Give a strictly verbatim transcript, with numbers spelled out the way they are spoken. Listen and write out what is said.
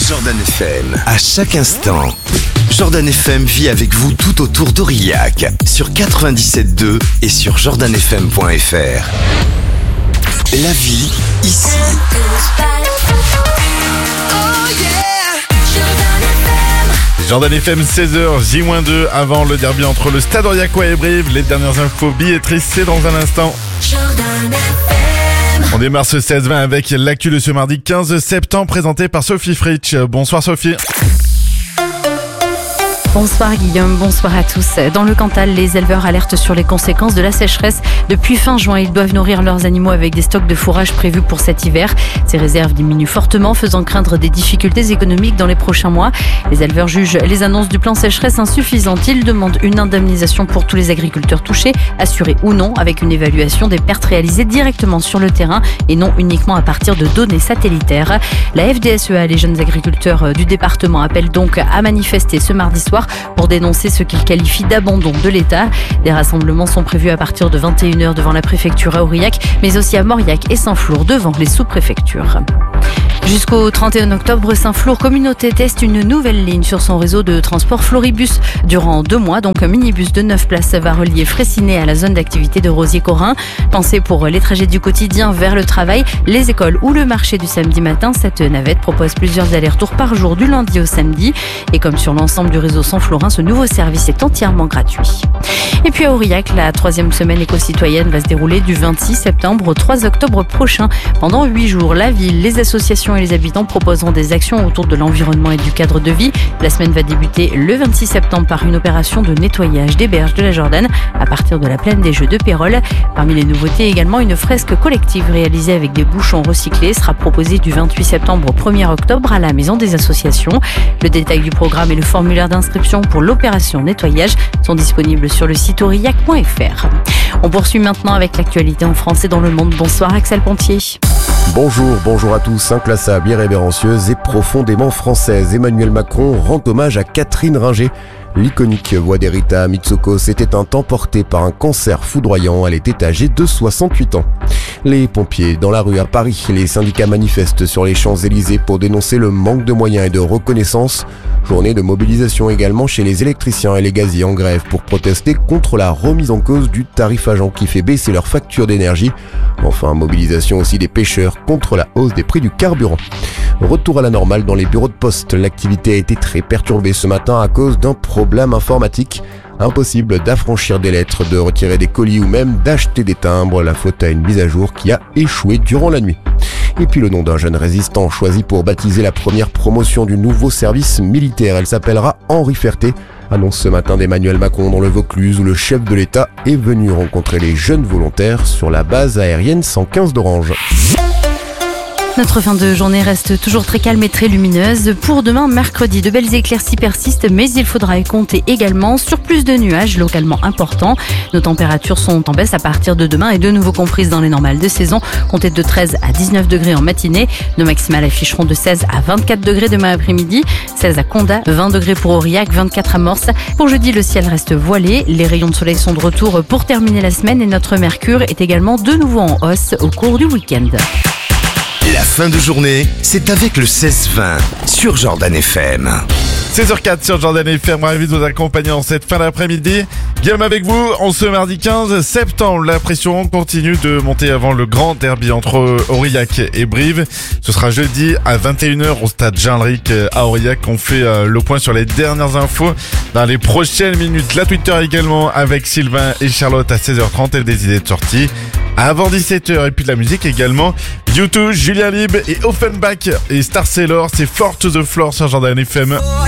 Jordan F M, à chaque instant. Jordan F M vit avec vous tout autour d'Aurillac, sur quatre-vingt-dix-sept deux et sur jordan f m point f r. La vie, ici. Jordan F M, seize heures, J deux, avant le derby entre le Stade Aurillacois et Brive. Les dernières infos billetteries, c'est dans un instant. On démarre ce seize vingt avec l'actu de ce mardi quinze septembre, présenté par Sophie Fritsch. Bonsoir Sophie. Bonsoir Guillaume, bonsoir à tous. Dans le Cantal, les éleveurs alertent sur les conséquences de la sécheresse. Depuis fin juin, ils doivent nourrir leurs animaux avec des stocks de fourrage prévus pour cet hiver. Ces réserves diminuent fortement, faisant craindre des difficultés économiques dans les prochains mois. Les éleveurs jugent les annonces du plan sécheresse insuffisantes. Ils demandent une indemnisation pour tous les agriculteurs touchés, assurée ou non, avec une évaluation des pertes réalisées directement sur le terrain et non uniquement à partir de données satellitaires. La F D S E A, les jeunes agriculteurs du département, appellent donc à manifester ce mardi soir pour dénoncer ce qu'ils qualifient d'abandon de l'État. Des rassemblements sont prévus à partir de vingt et une heures devant la préfecture à Aurillac, mais aussi à Mauriac et Saint-Flour devant les sous-préfectures. Jusqu'au trente et un octobre, Saint-Flour Communauté teste une nouvelle ligne sur son réseau de transport Floribus. Durant deux mois, donc un minibus de neuf places va relier Fraissinet à la zone d'activité de Rosier-Corin. Pensé pour les trajets du quotidien vers le travail, les écoles ou le marché du samedi matin, cette navette propose plusieurs allers-retours par jour du lundi au samedi. Et comme sur l'ensemble du réseau Saint-Florin, ce nouveau service est entièrement gratuit. Et puis à Aurillac, la troisième semaine éco-citoyenne va se dérouler du vingt-six septembre au trois octobre prochain. Pendant huit jours, la ville, les associations et les habitants proposeront des actions autour de l'environnement et du cadre de vie. La semaine va débuter le vingt-six septembre par une opération de nettoyage des berges de la Jordan à partir de la plaine des Jeux de Pérol. Parmi les nouveautés, également une fresque collective réalisée avec des bouchons recyclés sera proposée du vingt-huit septembre au premier octobre à la Maison des Associations. Le détail du programme et le formulaire d'inscription pour l'opération nettoyage sont disponibles sur le site aurillac point f r. On poursuit maintenant avec l'actualité en France et dans le monde. Bonsoir Axel Pontier. Bonjour, bonjour à tous. Inclassable, irrévérencieuse et profondément française, Emmanuel Macron rend hommage à Catherine Ringer. L'iconique voix d'Erita Mitsoko s'était un temps portée par un cancer foudroyant. Elle était âgée de soixante-huit ans. Les pompiers dans la rue à Paris. Les syndicats manifestent sur les Champs-Élysées pour dénoncer le manque de moyens et de reconnaissance. Journée de mobilisation également chez les électriciens et les gaziers en grève pour protester contre la remise en cause du tarif agent qui fait baisser leur facture d'énergie. Enfin, mobilisation aussi des pêcheurs contre la hausse des prix du carburant. Retour à la normale dans les bureaux de poste. L'activité a été très perturbée ce matin à cause d'un problème informatique. Impossible d'affranchir des lettres, de retirer des colis ou même d'acheter des timbres. La faute à une mise à jour qui a échoué durant la nuit. Et puis le nom d'un jeune résistant choisi pour baptiser la première promotion du nouveau service militaire. Elle s'appellera Henri Ferté. Annonce ce matin d'Emmanuel Macron dans le Vaucluse où le chef de l'État est venu rencontrer les jeunes volontaires sur la base aérienne cent quinze d'Orange. Notre fin de journée reste toujours très calme et très lumineuse. Pour demain, mercredi, de belles éclaircies persistent, mais il faudra compter également sur plus de nuages localement importants. Nos températures sont en baisse à partir de demain et de nouveau comprises dans les normales de saison. Comptez de treize à dix-neuf degrés en matinée. Nos maximales afficheront de seize à vingt-quatre degrés demain après-midi. seize à Condat, vingt degrés pour Aurillac, vingt-quatre à Morse. Pour jeudi, le ciel reste voilé. Les rayons de soleil sont de retour pour terminer la semaine et notre mercure est également de nouveau en hausse au cours du week-end. La fin de journée, c'est avec le seize vingt sur Jordan F M. seize heures quatre sur Jordan F M, ravi de vous accompagner en cette fin d'après-midi. Guillaume avec vous, en ce mardi quinze septembre, la pression continue de monter avant le grand derby entre Aurillac et Brive. Ce sera jeudi à vingt et une heures au stade Jean-Lric à Aurillac. On fait le point sur les dernières infos dans les prochaines minutes. La Twitter également avec Sylvain et Charlotte à seize heures trente et des idées de sortie. Avant dix-sept heures, et puis de la musique également. U deux, Julien Lib et Offenbach et Star Sailor, c'est Fort to the Floor sur Jordan F M.